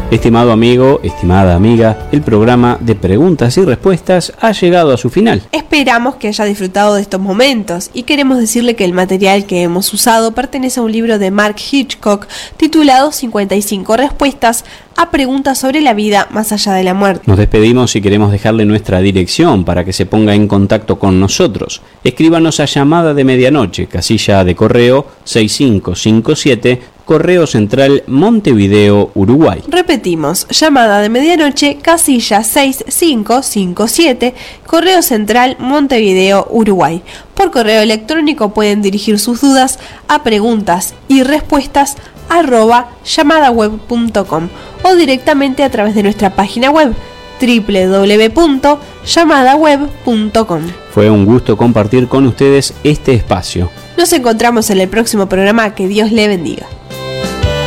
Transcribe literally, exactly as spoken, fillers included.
Estimado amigo, estimada amiga, el programa de preguntas y respuestas ha llegado a su final. Esperamos que haya disfrutado de estos momentos y queremos decirle que el material que hemos usado pertenece a un libro de Mark Hitchcock titulado cincuenta y cinco respuestas a preguntas sobre la vida más allá de la muerte. Nos despedimos y queremos dejarle nuestra dirección para que se ponga en contacto con nosotros. Escríbanos a Llamada de Medianoche, casilla de correo seis cinco cinco siete, Correo Central, Montevideo, Uruguay. Repetimos, Llamada de Medianoche, casilla seis cinco cinco siete, Correo Central, Montevideo, Uruguay. Por correo electrónico pueden dirigir sus dudas a preguntas y respuestas arroba llamadaweb punto com o directamente a través de nuestra página web doble u doble u doble u punto llamadaweb punto com. Fue un gusto compartir con ustedes este espacio. Nos encontramos en el próximo programa. Que Dios le bendiga.